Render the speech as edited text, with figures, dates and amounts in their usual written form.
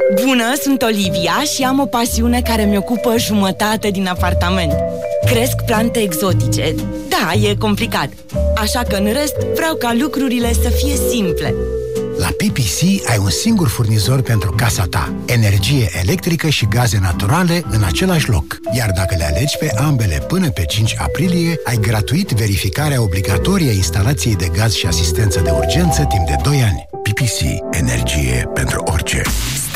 Bună, sunt Olivia și am o pasiune care mi-ocupă jumătate din apartament. Cresc plante exotice. Da, e complicat. Așa că în rest vreau ca lucrurile să fie simple. La PPC ai un singur furnizor pentru casa ta. Energie electrică și gaze naturale în același loc. Iar dacă le alegi pe ambele până pe 5 aprilie, ai gratuit verificarea obligatorie a instalației de gaz și asistență de urgență timp de 2 ani. PPC. Energie pentru orice.